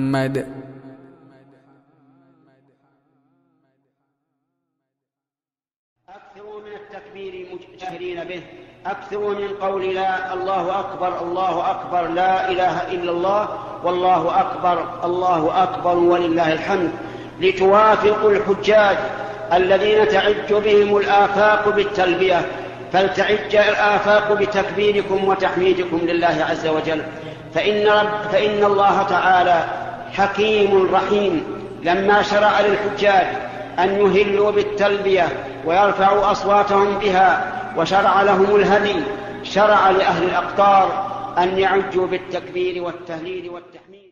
محمد. أكثروا من التكبير مجاهرين به، أكثروا من قول لا الله أكبر الله أكبر لا إله إلا الله والله أكبر الله أكبر ولله الحمد، لتوافقوا الحجاج الذين تعج بهم الآفاق بالتلبية، فلتعج الآفاق بتكبيركم وتحميدكم لله عز وجل. فإن الله تعالى حكيم رحيم لما شرع للحجاج أن يهلوا بالتلبية ويرفعوا أصواتهم بها، وشرع لهم الهدي، شرع لأهل الأقطار أن يعجوا بالتكبير والتهليل والتحميد.